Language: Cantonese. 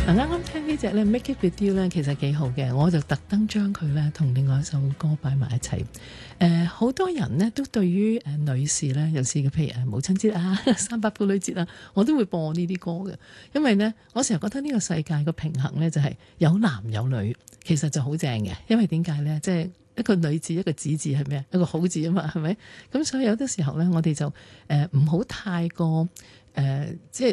啱啱聽呢隻咧 Make It With You 咧，其實幾好嘅，我就特登將佢咧同另外一首歌擺埋一齊。好多人咧都對於女士咧，尤其是譬如母親節啊、三八婦女節啊，我都會播呢啲歌嘅，因為咧我成日覺得呢個世界個平衡咧就係有男有女，其實就好正嘅。因為點解咧？即係一個女字一個子字係咩？一個好字啊嘛，係咪？咁所以有啲時候咧，我哋就唔好太過即係